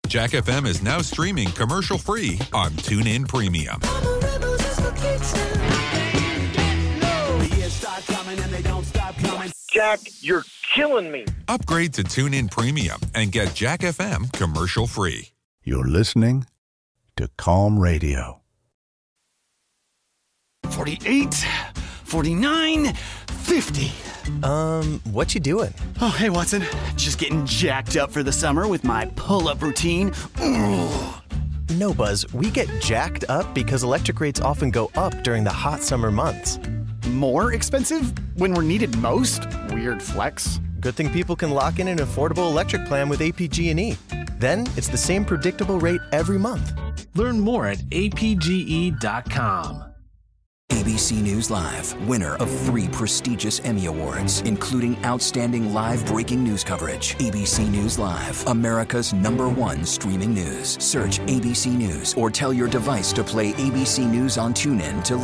Jack FM is now streaming commercial-free on TuneIn Premium. Jack, you're killing me. Upgrade to TuneIn Premium and get Jack FM commercial-free. You're listening to Calm Radio. 48, 49, 50. What you doing? Oh, hey, Watson. Just getting jacked up for the summer with my pull-up routine. Ooh. No, Buzz. We get jacked up because electric rates often go up during the hot summer months. More expensive when we're needed most? Weird flex. Good thing people can lock in an affordable electric plan with APG&E. Then it's the same predictable rate every month. Learn more at apge.com. ABC News Live, winner of 3 prestigious Emmy Awards, including Outstanding Live Breaking News Coverage. ABC News Live, America's #1 streaming news. Search ABC News or tell your device to play ABC News on TuneIn to